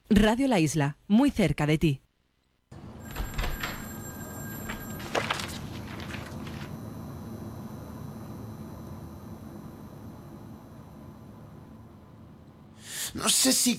Radio La Isla, muy cerca de ti. No sé si